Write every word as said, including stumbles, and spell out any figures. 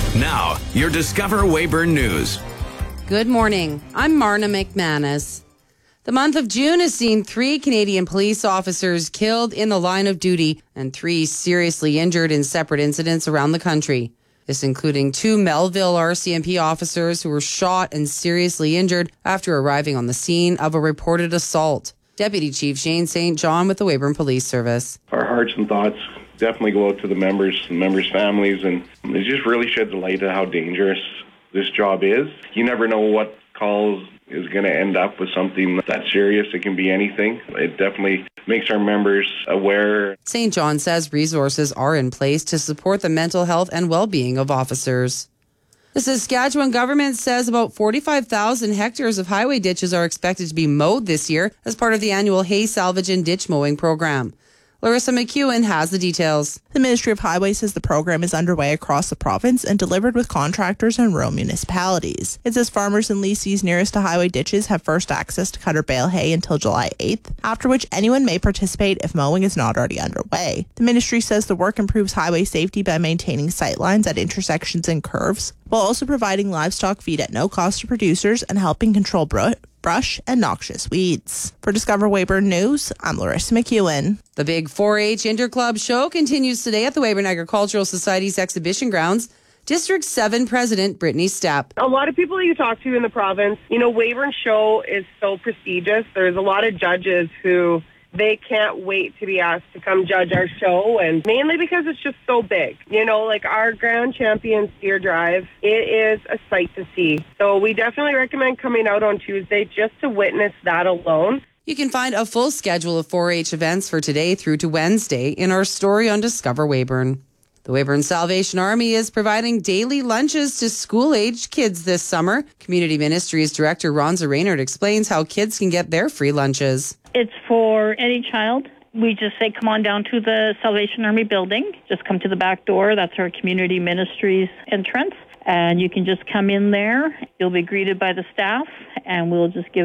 Now, your Discover Weyburn News. Good morning. I'm Marna McManus. The month of June has seen three Canadian police officers killed in the line of duty and three seriously injured in separate incidents around the country. This including two Melville R C M P officers who were shot and seriously injured after arriving on the scene of a reported assault. Deputy Chief Shane Saint John with the Weyburn Police Service. Our hearts and thoughts definitely go out to the members and members' families, and it just really sheds a light on how dangerous this job is. You never know what calls is going to end up with something that serious. It can be anything. It definitely makes our members aware. Saint John says resources are in place to support the mental health and well-being of officers. The Saskatchewan government says about forty-five thousand hectares of highway ditches are expected to be mowed this year as part of the annual hay salvage and ditch mowing program. Larissa McEwen has the details. The Ministry of Highways says the program is underway across the province and delivered with contractors and rural municipalities. It says farmers and lessees nearest to highway ditches have first access to cut or bale hay until July eighth, after which anyone may participate if mowing is not already underway. The ministry says the work improves highway safety by maintaining sight lines at intersections and curves, while also providing livestock feed at no cost to producers and helping control bro- brush and noxious weeds. For Discover Weyburn News, I'm Larissa McEwen. The big four H Interclub show continues today at the Weyburn Agricultural Society's exhibition grounds. District seven President Brittany Stepp. A lot of people that you talk to in the province, you know, Weyburn Show is so prestigious. There's a lot of judges who they can't wait to be asked to come judge our show, and mainly because it's just so big. You know, like our Grand Champion Steer Drive, it is a sight to see. So we definitely recommend coming out on Tuesday just to witness that alone. You can find a full schedule of four H events for today through to Wednesday in our story on Discover Weyburn. The Weyburn Salvation Army is providing daily lunches to school-aged kids this summer. Community Ministries Director Ronza Raynard explains how kids can get their free lunches. It's for any child. We just say, come on down to the Salvation Army building. Just come to the back door. That's our Community Ministries entrance. And you can just come in there. You'll be greeted by the staff, and we'll just give